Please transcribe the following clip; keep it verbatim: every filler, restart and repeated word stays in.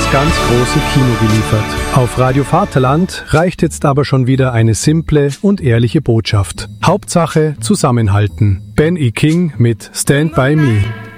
das ganz große Kino geliefert. Auf Radio Vaterland reicht jetzt aber schon wieder eine simple und ehrliche Botschaft. Hauptsache zusammenhalten. Ben E. King mit Stand By Me.